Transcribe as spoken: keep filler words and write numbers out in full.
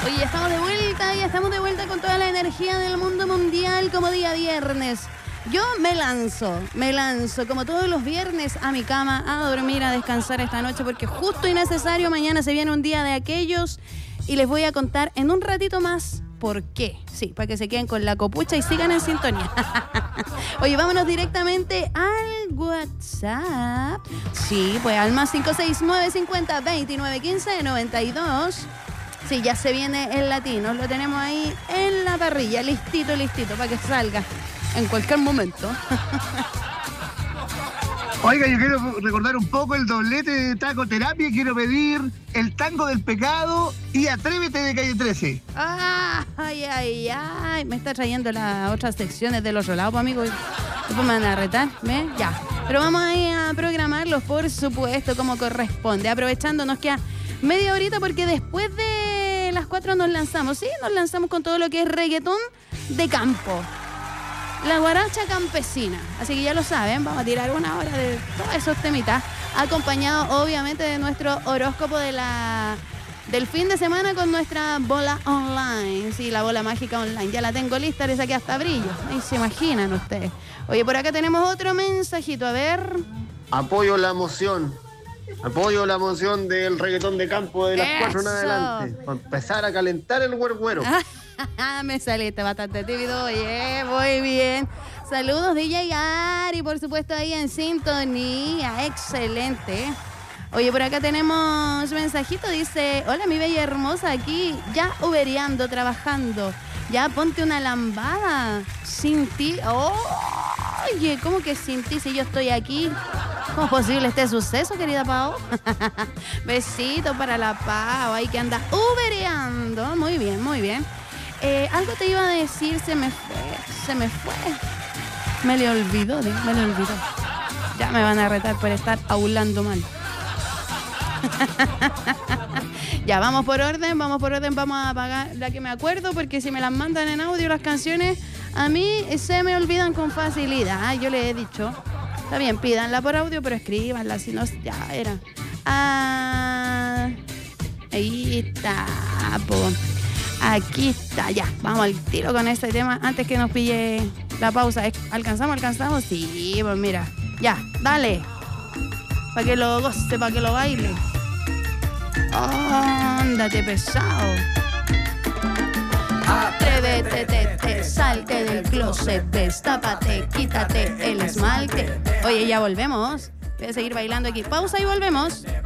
Oye, ya estamos de vuelta, ya estamos de vuelta con toda la energía del mundo mundial como día viernes. Yo me lanzo, me lanzo como todos los viernes a mi cama, a dormir, a descansar esta noche porque justo y necesario, mañana se viene un día de aquellos y les voy a contar en un ratito más por qué. Sí, para que se queden con la copucha y sigan en sintonía. Oye, vámonos directamente al WhatsApp. Sí, pues al más cinco seis nueve cinco cero veintinueve quince noventa y dos. Sí, ya se viene el latino, lo tenemos ahí en la parrilla, listito, listito, para que salga en cualquier momento. Oiga, yo quiero recordar un poco el doblete de Taco Terapia. Quiero pedir el tango del pecado y Atrévete de Calle trece. Ay, ay, ay. Me está trayendo las otras secciones del otro lado, pues, amigo. Después me van a retar, ¿ves? Ya. Pero vamos ahí a programarlos, por supuesto, como corresponde. Aprovechando, nos queda media horita porque después de las cuatro nos lanzamos. Sí, nos lanzamos con todo lo que es reggaetón de campo. La guaracha campesina, así que ya lo saben, vamos a tirar una hora de todos esos temitas, acompañado obviamente de nuestro horóscopo de la del fin de semana con nuestra bola online, sí, la bola mágica online, ya la tengo lista, le saqué hasta brillo, ahí se imaginan ustedes. Oye, por acá tenemos otro mensajito, a ver. Apoyo la moción, apoyo la moción del reggaetón de campo de las Eso. cuatro en adelante, para empezar a calentar el huerguero. Me saliste bastante tímido, oye, muy bien. Saludos D J Ari, por supuesto ahí en sintonía, excelente. Oye, por acá tenemos mensajito, dice, hola mi bella hermosa, aquí ya ubereando, trabajando. Ya ponte una lambada, sin ti. Oh, oye, ¿cómo que sin ti si yo estoy aquí? ¿Cómo es posible este suceso, querida Pao? Besito para la Pao, ahí que anda ubereando. Muy bien, muy bien. Eh, algo te iba a decir, se me fue, se me fue. Me le olvidó, ¿eh? me le olvidó. Ya me van a retar por estar aulando mal. Ya, vamos por orden, vamos por orden, vamos a apagar la que me acuerdo, porque si me las mandan en audio las canciones, a mí se me olvidan con facilidad. Yo le he dicho, está bien, pídanla por audio, pero escríbanla, si no, ya era. Ah, ahí está, po. Aquí está, ya, vamos al tiro con este tema antes que nos pille la pausa. ¿Alcanzamos, alcanzamos? Sí, pues mira, ya, dale. Para que lo goce, para que lo baile. Ándate pesado. Atrévete, te, te, salte del closet, destápate, quítate el esmalte. Oye, ya volvemos. Voy a seguir bailando aquí. Pausa y volvemos.